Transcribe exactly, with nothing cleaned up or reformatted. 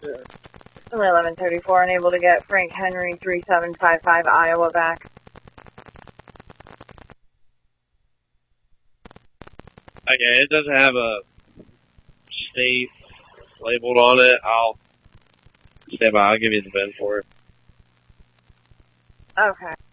eleven thirty-four, unable to get Frank Henry three seven five five Iowa back. Okay, it doesn't have a state labeled on it. I'll stand by. I'll give you the V I N for it. Okay.